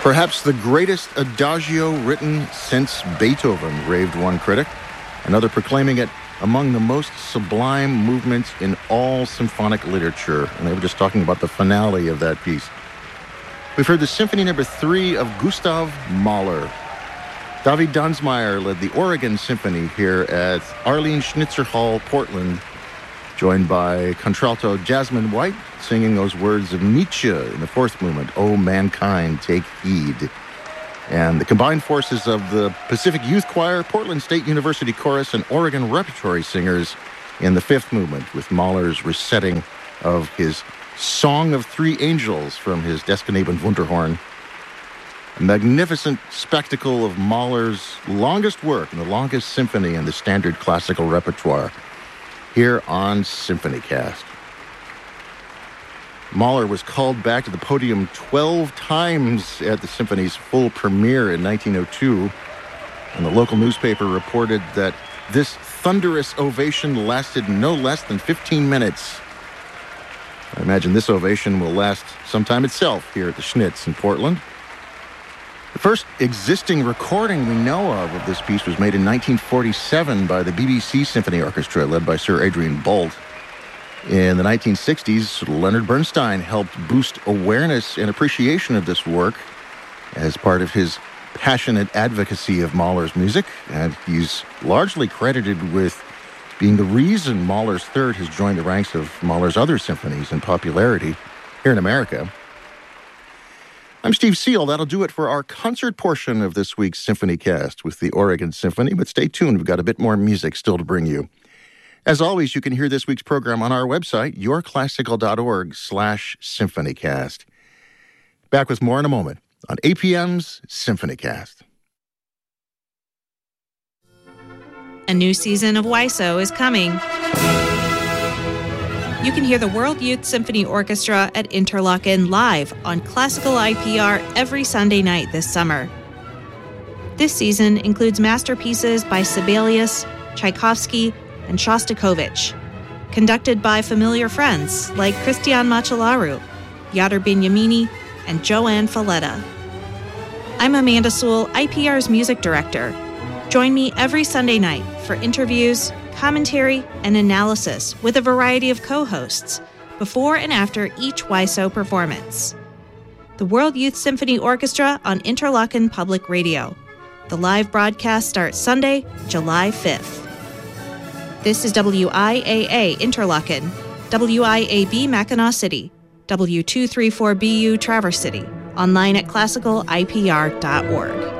Perhaps the greatest adagio written since Beethoven, raved one critic, another proclaiming it among the most sublime movements in all symphonic literature. And they were just talking about the finale of that piece. We've heard the Symphony No. 3 of Gustav Mahler. David Dansmeyer led the Oregon Symphony here at Arlene Schnitzer Hall, Portland, joined by contralto Jasmine White, singing those words of Nietzsche in the fourth movement, "O mankind, take heed." And the combined forces of the Pacific Youth Choir, Portland State University Chorus, and Oregon Repertory Singers in the fifth movement, with Mahler's resetting of his Song of Three Angels from his Deskaneben Wunderhorn. A magnificent spectacle of Mahler's longest work and the longest symphony in the standard classical repertoire, here on SymphonyCast. Mahler was called back to the podium 12 times at the symphony's full premiere in 1902, and the local newspaper reported that this thunderous ovation lasted no less than 15 minutes. I imagine this ovation will last some time itself here at the Schnitz in Portland. The first existing recording we know of this piece was made in 1947 by the BBC Symphony Orchestra, led by Sir Adrian Boult. In the 1960s, Leonard Bernstein helped boost awareness and appreciation of this work as part of his passionate advocacy of Mahler's music, and he's largely credited with being the reason Mahler's Third has joined the ranks of Mahler's other symphonies in popularity here in America. I'm Steve Seal. That'll do it for our concert portion of this week's SymphonyCast with the Oregon Symphony, but stay tuned. We've got a bit more music still to bring you. As always, you can hear this week's program on our website, yourclassical.org/SymphonyCast. Back with more in a moment on APM's SymphonyCast. A new season of WISO is coming. You can hear the World Youth Symphony Orchestra at Interlochen live on Classical IPR every Sunday night this summer. This season includes masterpieces by Sibelius, Tchaikovsky, and Shostakovich, conducted by familiar friends like Christian Machelaru, Yadar Binyamini, and Joanne Falletta. I'm Amanda Sewell, IPR's music director. Join me every Sunday night for interviews, commentary, and analysis with a variety of co-hosts before and after each WISO performance. The World Youth Symphony Orchestra on Interlochen Public Radio. The live broadcast starts Sunday, July 5th. This is WIAA Interlochen, WIAB Mackinac City, W234BU Traverse City, online at classicalipr.org.